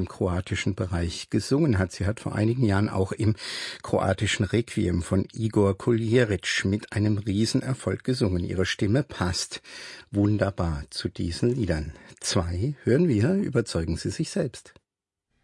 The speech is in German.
im kroatischen Bereich gesungen hat. Sie hat vor einigen Jahren auch im kroatischen Requiem von Igor Kuljeritsch mit einem Riesenerfolg gesungen. Ihre Stimme passt wunderbar zu diesen Liedern. 2 hören wir, überzeugen Sie sich selbst.